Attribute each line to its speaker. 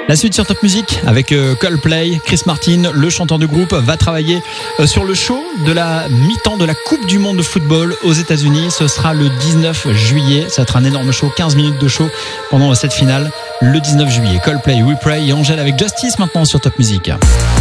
Speaker 1: La suite sur Top Music avec Coldplay. Chris Martin, le chanteur du groupe, va travailler sur le show de la mi-temps de la Coupe du Monde de football aux États-Unis. Ce sera le 19 juillet. Ça va être un énorme show, 15 minutes de show pendant cette finale le 19 juillet. Coldplay, We Pray et Angèle avec Justice maintenant sur Top Music.